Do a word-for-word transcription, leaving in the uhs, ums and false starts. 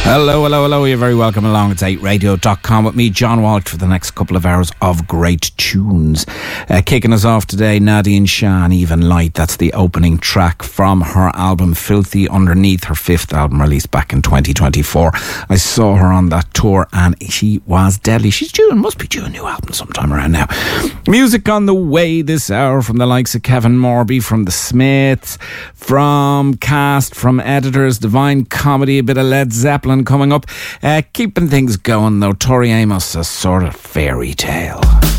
Hello, hello, hello. You're very welcome along. It's eight radio dot com with me, John Walsh, for the next couple of hours of great tunes. Uh, kicking us off today, Nadine Shah, Even Light. That's the opening track from her album Filthy Underneath, her fifth album released back in twenty twenty-four. I saw her on that tour and she was deadly. She's due and must be due a new album sometime around now. Music on the way this hour from the likes of Kevin Morby, from The Smiths, from Cast, from Editors, Divine Comedy, a bit of Led Zeppelin coming up. Uh, keeping things going though, Tori Amos, A Sort of Fairy Tale.